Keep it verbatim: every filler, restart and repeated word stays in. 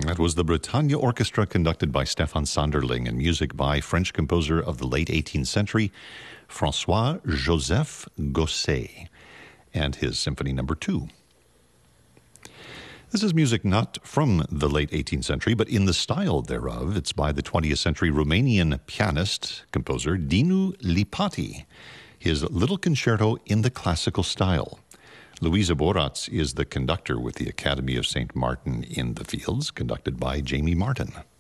That was the Bretagne Orchestra, conducted by Stefan Sanderling, and music by French composer of the late eighteenth century, François-Joseph Gosset, and his Symphony Number Two. This is music not from the late eighteenth century, but in the style thereof. It's by the twentieth century Romanian pianist, composer Dinu Lipati, his Little Concerto in the Classical Style. Louisa Boratz is the conductor with the Academy of Saint Martin in the Fields, conducted by Jamie Martin.